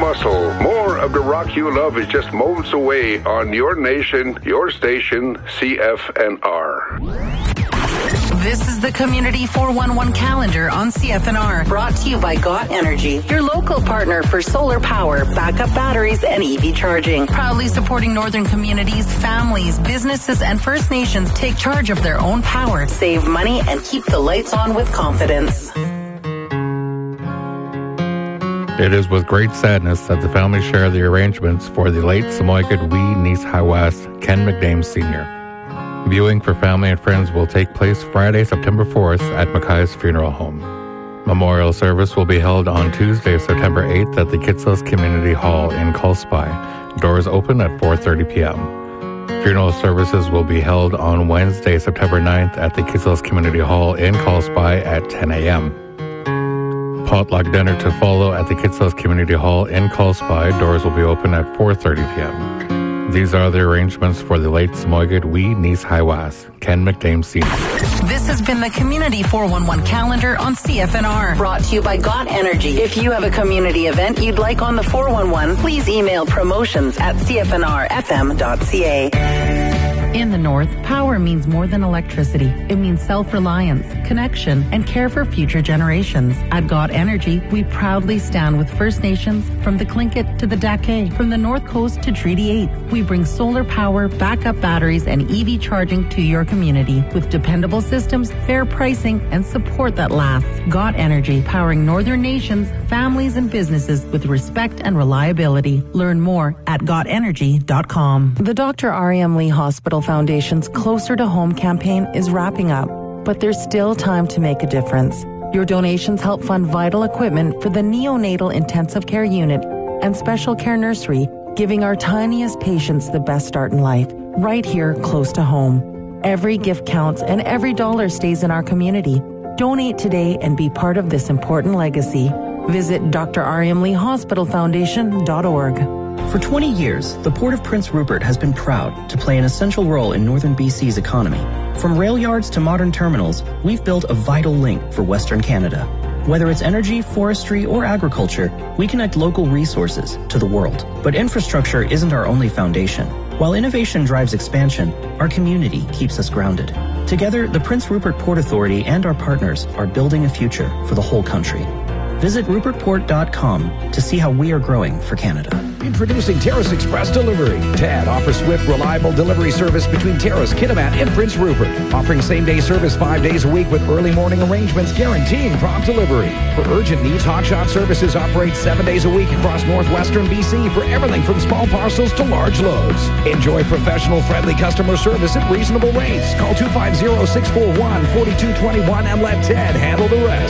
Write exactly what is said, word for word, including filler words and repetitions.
muscle. More of the rock you love is just moments away on your nation, your station, C F N R. This is the Community four one one calendar on C F N R, brought to you by G O T Energy, your local partner for solar power, backup batteries, and E V charging. Proudly supporting northern communities, families, businesses, and First Nations take charge of their own power, save money, and keep the lights on with confidence. It is with great sadness that the family share the arrangements for the late Samoyed Wee Nis Haiwas, Ken McDame Senior Viewing for family and friends will take place Friday, September fourth at Mackay's Funeral Home. Memorial service will be held on Tuesday, September eighth at the Kitsillas Community Hall in Culspie. Doors open at four thirty p.m. Funeral services will be held on Wednesday, September ninth at the Kitsillas Community Hall in Culspie at ten a.m. Potluck dinner to follow at the Kitsillas Community Hall in Culspie. Doors will be open at four thirty p.m. These are the arrangements for the late Samoyed Wee Nis Haiwas, Ken McDame Senior This has been the Community four one one calendar on C F N R, brought to you by G O T Energy. If you have a community event you'd like on the four one one, please email promotions at c f n r f m dot c a. In the North, power means more than electricity. It means self-reliance, connection, and care for future generations. At G O T Energy, we proudly stand with First Nations from the Tlingit to the Dake, from the North Coast to Treaty eight. We bring solar power, backup batteries, and E V charging to your community with dependable systems, fair pricing, and support that lasts. G O T Energy, powering northern nations, families, and businesses with respect and reliability. Learn more at got energy dot com. The Doctor R E M Lee Hospital Foundation's Closer to Home campaign is wrapping up, but there's still time to make a difference. Your donations help fund vital equipment for the neonatal intensive care unit and special care nursery, giving our tiniest patients the best start in life, right here close to home. Every gift counts and every dollar stays in our community. Donate today and be part of this important legacy. Visit d r e m lee hospital foundation dot org. For twenty years, the Port of Prince Rupert has been proud to play an essential role in northern B C's economy. From rail yards to modern terminals, we've built a vital link for Western Canada. Whether it's energy, forestry, or agriculture, we connect local resources to the world. But infrastructure isn't our only foundation. While innovation drives expansion, our community keeps us grounded. Together, the Prince Rupert Port Authority and our partners are building a future for the whole country. Visit rupert port dot com to see how we are growing for Canada. Introducing Terrace Express Delivery. T A D offers swift, reliable delivery service between Terrace, Kitimat, and Prince Rupert. Offering same-day service five days a week with early morning arrangements guaranteeing prompt delivery. For urgent needs, Hotshot Services operates seven days a week across northwestern B C for everything from small parcels to large loads. Enjoy professional, friendly customer service at reasonable rates. Call two five zero, six four one, four two two one and let Ted handle the rest.